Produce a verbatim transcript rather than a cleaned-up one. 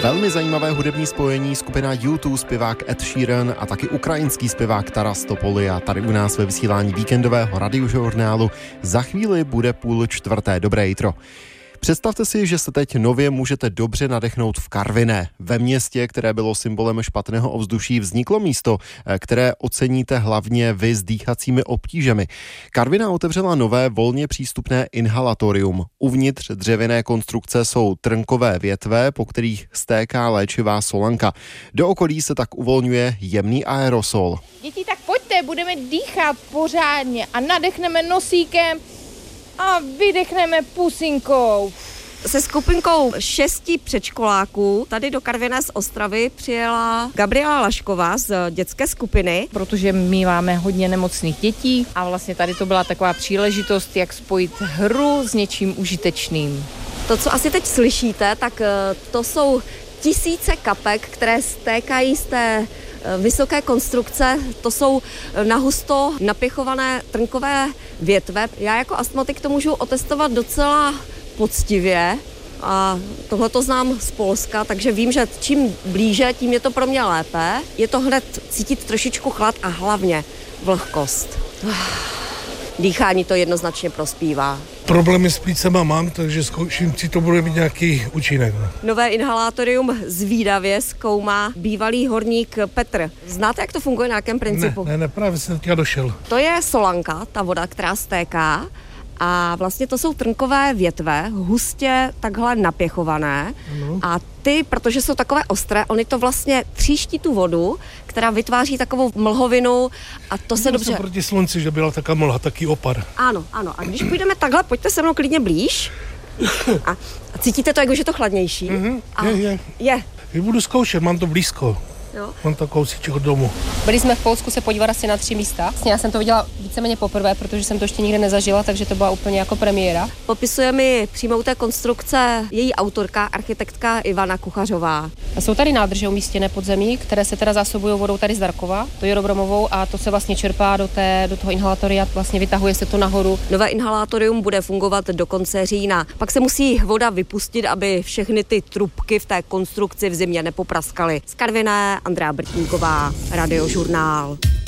Velmi zajímavé hudební spojení, skupina U dva, zpěvák Ed Sheeran a taky ukrajinský zpěvák Taras Topoly a tady u nás ve vysílání víkendového radiožurnálu za chvíli bude půl čtvrté. Dobré jitro. Představte si, že se teď nově můžete dobře nadechnout v Karviné. Ve městě, které bylo symbolem špatného ovzduší, vzniklo místo, které oceníte hlavně vy s dýchacími obtížemi. Karviná otevřela nové volně přístupné inhalatorium. Uvnitř dřevěné konstrukce jsou trnkové větve, po kterých stéká léčivá solanka. Do okolí se tak uvolňuje jemný aerosol. Děti, tak pojďte, budeme dýchat pořádně a nadechneme nosíkem a vydechneme pusinkou. Se skupinkou šesti předškoláků tady do Karviné z Ostravy přijela Gabriela Lašková z dětské skupiny. Protože my máme hodně nemocných dětí a vlastně tady to byla taková příležitost, jak spojit hru s něčím užitečným. To, co asi teď slyšíte, tak to jsou tisíce kapek, které stékají z té vysoké konstrukce. To jsou nahusto napěchované trnkové větve. Já jako astmatik to můžu otestovat docela poctivě a tohle to znám z Polska, takže vím, že čím blíže, tím je to pro mě lépe. Je to hned cítit trošičku chlad a hlavně vlhkost. Dýchání to jednoznačně prospívá. Problémy s plícema mám, takže zkouším, si to bude mít nějaký účinek. Nové inhalatorium zvídavě zkoumá bývalý horník Petr. Znáte, jak to funguje, na jakém principu? Ne, ne, ne, právě jsem teďka došel. To je solanka, ta voda, která stéká. A vlastně to jsou trnkové větve, hustě takhle napěchované. Ano. A ty, protože jsou takové ostré, oni to vlastně tříští tu vodu, která vytváří takovou mlhovinu a to se dobře... proti slunci, že byla taká mlha, taký opar. Ano, ano. A když půjdeme takhle, pojďte se mnou klidně blíž. A, a cítíte to, jak už je to chladnější? Mm-hmm. A je, je. Je. Já budu zkoušet, mám to blízko. Jo. Mám takovou kousíček od domu. Byli jsme v Polsku se podívat asi na tři místa. Já jsem to viděla víceméně poprvé, protože jsem to ještě nikdy nezažila, takže to byla úplně jako premiéra. Popisuje mi přímo té konstrukce její autorka, architektka Ivana Kuchařová. A jsou tady nádrže umístěné pod zemí, které se teda zásobují vodou tady z Darkova, to je Dobromovou, a to se vlastně čerpá do, té, do toho inhalatoria, vlastně vytahuje se to nahoru. Nové inhalatorium bude fungovat do konce října. Pak se musí voda vypustit, aby všechny ty trubky v té konstrukci v zimě nepopraskaly. Z Karviné Andrea Brtníková, Radiožurnál.